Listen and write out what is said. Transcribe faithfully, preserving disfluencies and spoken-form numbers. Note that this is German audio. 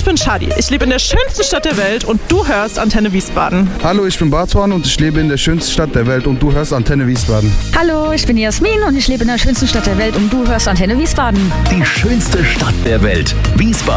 bin Shadi. Ich lebe in der schönsten Stadt der Welt und du hörst Antenne Wiesbaden. Hallo, ich bin Bartuan und ich lebe in der schönsten Stadt der Welt und du hörst Antenne Wiesbaden. Hallo, ich bin Jasmin und ich lebe in der schönsten Stadt der Welt und du hörst Antenne Wiesbaden. Die schönste Stadt der Welt, Wiesbaden.